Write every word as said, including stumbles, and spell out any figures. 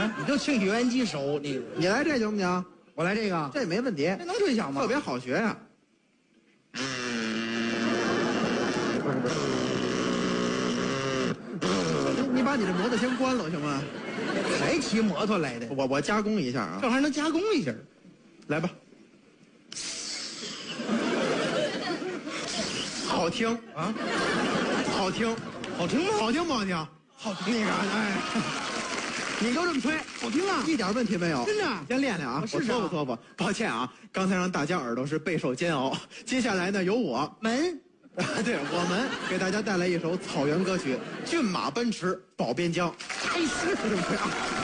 啊，你就听语言机手，你你来这行不行？ 我来这个， 这没问题， 这能对响吗？ 特别好学呀、啊。你把你这摩托先关了行吗？ 谁骑摩托来的？ 我我加工一下啊， 这玩意儿能加工一下， 来吧。好听啊， 好听， 好听吗？ 好听不好听？ 好听。 你看，哎，你都这么吹， 好听啊， 一点问题没有。 真的， 先练练啊，我试试搓吧搓吧。抱歉啊，刚才让大家耳朵是备受煎熬。接下来呢，由我门。 对，我们给大家带来一首草原歌曲《骏马奔驰保边疆》。 开始， 就这么吹啊。